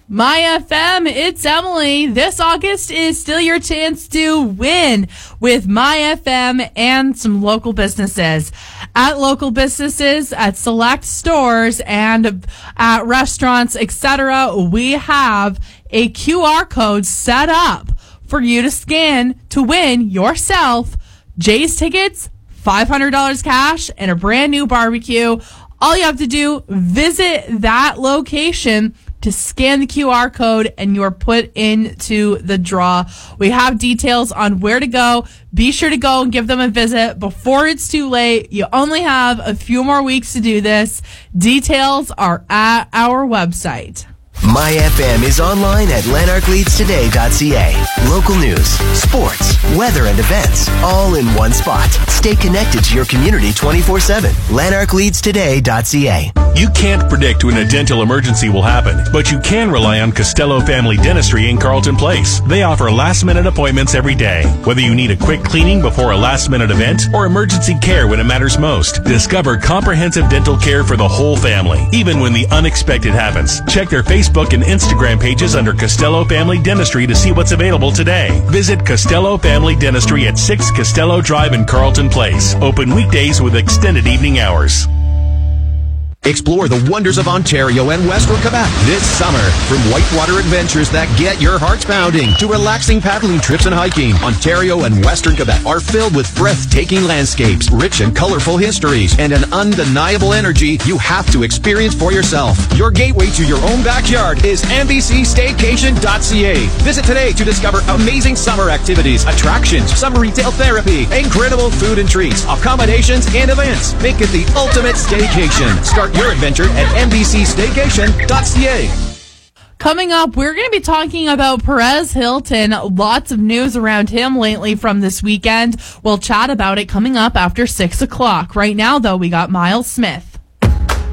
My FM, it's Emily. This August is still your chance to win with My FM and some local businesses. At local businesses, at select stores, and at restaurants, etc., we have a QR code set up for you to scan to win yourself Jay's tickets, $500 cash, and a brand new barbecue. All you have to do, visit that location to scan the QR code and you're put into the draw. We have details on where to go. Be sure to go and give them a visit before it's too late. You only have a few more weeks to do this. Details are at our website. My FM is online at lanarkleadstoday.ca. Local news, sports, weather, and events, all in one spot. Stay connected to your community 24/7. lanarkleadstoday.ca. You can't predict when a dental emergency will happen, but you can rely on Costello Family Dentistry in Carlton Place. They offer last-minute appointments every day. Whether you need a quick cleaning before a last-minute event or emergency care when it matters most, discover comprehensive dental care for the whole family, even when the unexpected happens. Check their Facebook and Instagram pages under Costello Family Dentistry to see what's available today. Visit Costello Family Dentistry at 6 Costello Drive in Carlton Place. Open weekdays with extended evening hours. Explore the wonders of Ontario and Western Quebec this summer. From whitewater adventures that get your hearts pounding to relaxing paddling trips and hiking, Ontario and Western Quebec are filled with breathtaking landscapes, rich and colorful histories, and an undeniable energy you have to experience for yourself. Your gateway to your own backyard is mbcstaycation.ca. Visit today to discover amazing summer activities, attractions, summer retail therapy, incredible food and treats, accommodations, and events. Make it the ultimate staycation. Start your adventure at mbcstaycation.ca. Coming up, we're going to be talking about Perez Hilton. Lots of news around him lately from this weekend. We'll chat about it coming up after 6 o'clock. Right now, though, we got Miles Smith.